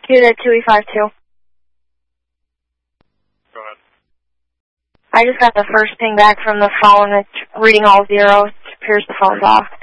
Unit 2E52. Go ahead. I just got the first ping back from the phone. It's reading all zeros. It appears the phone's off.